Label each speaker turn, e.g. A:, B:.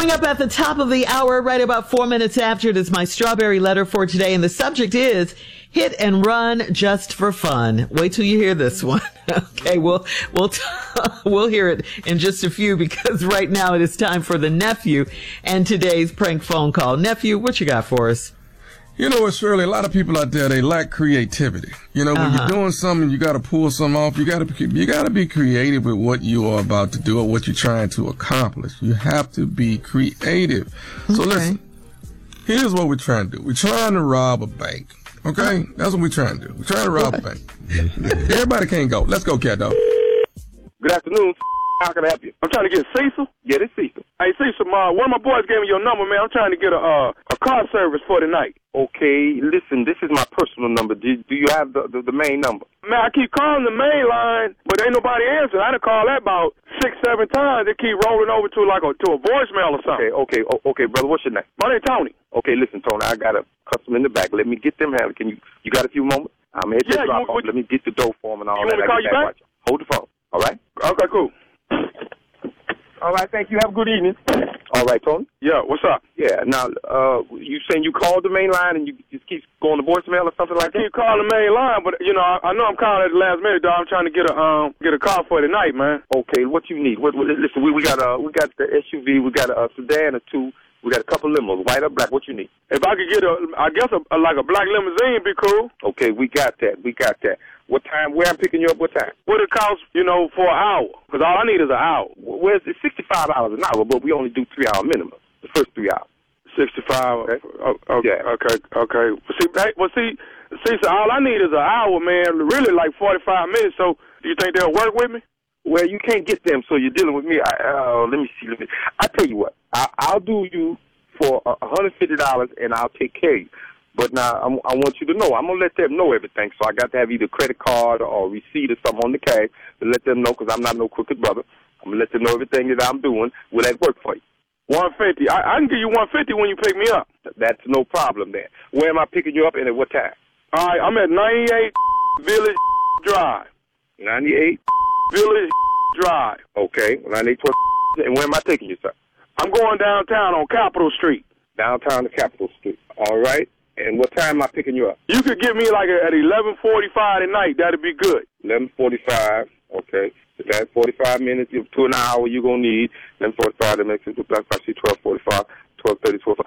A: Coming up at the top of the hour, right about 4 minutes after, it is my strawberry letter for today. And the subject is hit and run just for fun. Wait till you hear this one. Okay, we'll hear it in just a few, because right now it is time for the nephew and today's prank phone call. Nephew, what you got for us?
B: You know, it's Shirley, a lot of people out there, they lack creativity. You know, when you're doing something, you got to pull something off. You got to be creative with what you are about to do or what you're trying to accomplish. You have to be creative. So listen, here's what we're trying to do. We're trying to rob a bank. Okay? That's what we're trying to do. We're trying to rob a bank. Everybody can't go. Let's go, cat dog.
C: Good afternoon. How can I help you? I'm trying to get Cecil. Yeah, this Cecil. Hey, Cecil, one of my boys gave me your number, man. I'm trying to get a car service for tonight. Okay, listen, this is my personal number. Do you have the main number? Man, I keep calling the main line, but ain't nobody answering. I done called that about 6-7 times. They keep rolling over to a voicemail or something. Okay, brother. What's your name? My name's Tony. Okay, listen, Tony, I got a customer in the back. Let me get them handled. You got a few moments? I'm here to drop off. Let me get the dough for them and all that. You want me to call you back? Hold the phone. All right? Okay, cool. All right, thank you. Have a good evening. All right, Tony? Yeah, what's up? Yeah, now, you saying you called the main line and you just keep going to voicemail or something like that? You call the main line, but, you know, I know I'm calling at the last minute, dog. I'm trying to get a car for tonight, man. Okay, what you need? Listen, we got the SUV, we got a sedan or two. We got a couple limos, white or black. What you need? If I could get like a black limousine, be cool. Okay, we got that. What time? Where I'm picking you up? What time? What it costs, for an hour? Because all I need is an hour. Where's it's $65 an hour, but we only do 3 hour minimum. The first 3 hours. 65. Okay. Okay. See, so all I need is an hour, man. Really, like 45 minutes. So, do you think they'll work with me? Well, you can't get them, so you're dealing with me. Let me see. I tell you what. I'll do you for $150, and I'll take care of you. But now, I want you to know, I'm going to let them know everything. So I got to have either credit card or receipt or something on the cash to let them know, because I'm not no crooked brother. I'm going to let them know everything that I'm doing. Will that work for you? 150. I can give you 150 when you pick me up. That's no problem then. Where am I picking you up and at what time? All right, I'm at 98 Village Drive. 98 Village Drive. Okay, 98. And where am I taking you, sir? I'm going downtown on Capitol Street. Downtown to Capitol Street. All right. And what time am I picking you up? You could get me like at 11:45 at night. That'd be good. 11:45. Okay. That's 45 minutes to an hour you're going to need. 11:45, that makes it 12:45, 12:30, 12:40.